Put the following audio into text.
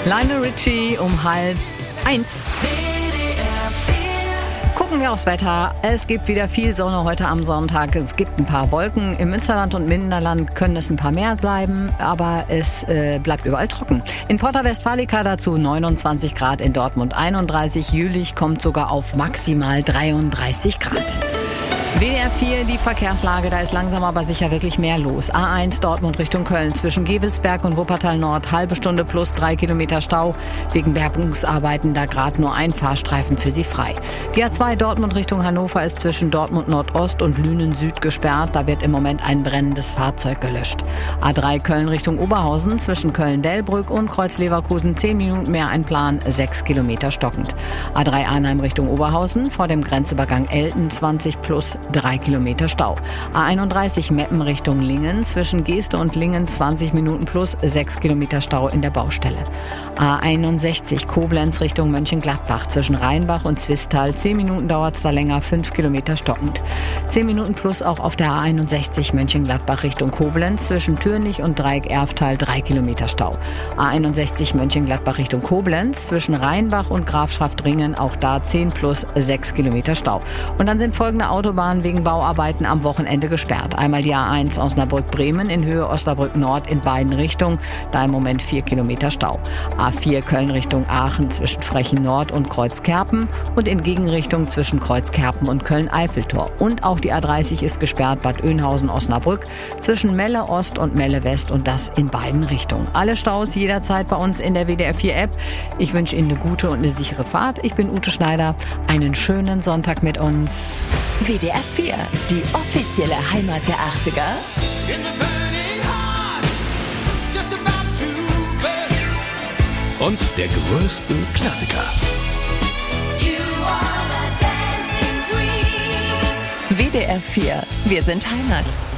Lionel Richie um 12:30. Gucken wir aufs Wetter. Es gibt wieder viel Sonne heute am Sonntag. Es gibt ein paar Wolken. Im Münsterland und Minderland können es ein paar mehr bleiben, aber es bleibt überall trocken. In Porta Westfalica dazu 29 Grad, in Dortmund 31. Jülich kommt sogar auf maximal 33 Grad. WDR 4, die Verkehrslage, da ist langsam aber sicher wirklich mehr los. A1 Dortmund Richtung Köln zwischen Gevelsberg und Wuppertal Nord, halbe Stunde plus 3 Kilometer Stau. Wegen Bergungsarbeiten da gerade nur ein Fahrstreifen für Sie frei. Die A2 Dortmund Richtung Hannover ist zwischen Dortmund Nordost und Lünen Süd gesperrt. Da wird im Moment ein brennendes Fahrzeug gelöscht. A3 Köln Richtung Oberhausen zwischen Köln-Delbrück und Kreuz-Leverkusen 10 Minuten mehr ein Plan, 6 Kilometer stockend. A3 Arnheim Richtung Oberhausen vor dem Grenzübergang Elten 20 plus 3 Kilometer Stau. A31 Meppen Richtung Lingen zwischen Geeste und Lingen 20 Minuten plus 6 Kilometer Stau in der Baustelle. A61 Koblenz Richtung Mönchengladbach zwischen Rheinbach und Zwistal 10 Minuten dauert es da länger, 5 Kilometer stockend. 10 Minuten plus auch auf der A61 Mönchengladbach Richtung Koblenz zwischen Türnich und Dreieck-Erftal 3 Kilometer Stau. A61 Mönchengladbach Richtung Koblenz zwischen Rheinbach und Grafschaft-Ringen auch da 10 plus 6 Kilometer Stau. Und dann sind folgende Autobahnen wegen Bauarbeiten am Wochenende gesperrt. Einmal die A1 Osnabrück-Bremen in Höhe Osnabrück Nord in beiden Richtungen, da im Moment 4 Kilometer Stau. A4 Köln Richtung Aachen zwischen Frechen Nord und Kreuzkerpen und in Gegenrichtung zwischen Kreuzkerpen und Köln-Eiffeltor. Und auch die A30 ist gesperrt, Bad Oeynhausen-Osnabrück zwischen Melle Ost und Melle West und das in beiden Richtungen. Alle Staus jederzeit bei uns in der WDR 4 App. Ich wünsche Ihnen eine gute und eine sichere Fahrt. Ich bin Ute Schneider. Einen schönen Sonntag mit uns. WDR 4, die offizielle Heimat der 80er. Und der größten Klassiker. WDR 4, wir sind Heimat.